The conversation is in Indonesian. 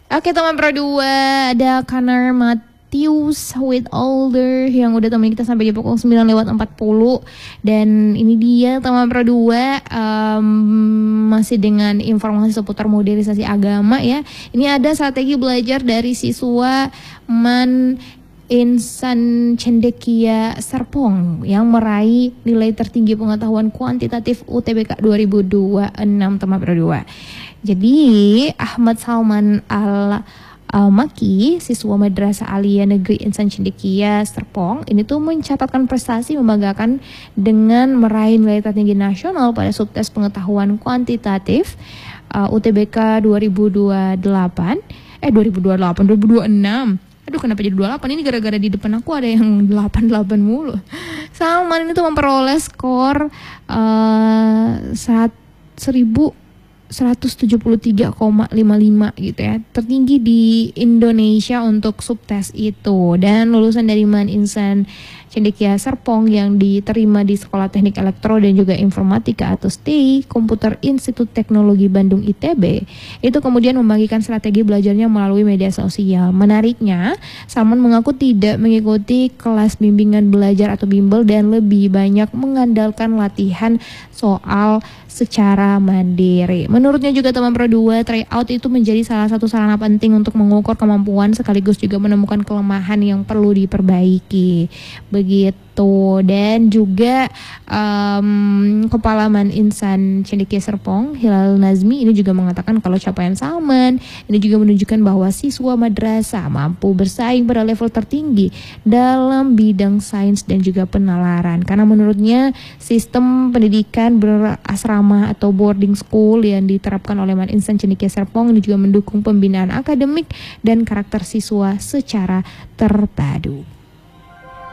Oke teman Pro 2, ada Kanar Matthews with Older yang udah temenin kita sampai di pukul 9:40. Dan ini dia teman Pro 2, masih dengan informasi seputar modernisasi agama ya. Ini ada strategi belajar dari siswa Insan Cendekia Serpong yang meraih nilai tertinggi pengetahuan kuantitatif UTBK 2026 teman Pro 2. Jadi Ahmad Salman Al-Maki, siswa Madrasah Aliyah Negeri Insan Cendekia Serpong, ini tuh mencatatkan prestasi membanggakan dengan meraih nilai tertinggi nasional pada subtes pengetahuan kuantitatif UTBK 2026. Aduh, kenapa jadi 28? Ini gara-gara di depan aku ada yang 88 mulu. Salman ini tuh memperoleh skor 173,55 gitu ya, tertinggi di Indonesia untuk subtes itu. Dan lulusan dari Man Insan Cendekia Serpong yang diterima di Sekolah Teknik Elektro dan juga Informatika atau STI Komputer Institut Teknologi Bandung ITB itu kemudian membagikan strategi belajarnya melalui media sosial. Menariknya, Salman mengaku tidak mengikuti kelas bimbingan belajar atau bimbel dan lebih banyak mengandalkan latihan soal secara mandiri. Menurutnya juga teman Pro 2, tryout itu menjadi salah satu sarana penting untuk mengukur kemampuan sekaligus juga menemukan kelemahan yang perlu diperbaiki. Begitu. Dan juga Kepala Man Insan Cendekia Serpong Hilal Nazmi ini juga mengatakan kalau capaian Salman ini juga menunjukkan bahwa siswa madrasah mampu bersaing pada level tertinggi dalam bidang sains dan juga penalaran. Karena menurutnya sistem pendidikan berasrama atau boarding school yang diterapkan oleh Man Insan Cendekia Serpong ini juga mendukung pembinaan akademik dan karakter siswa secara terpadu.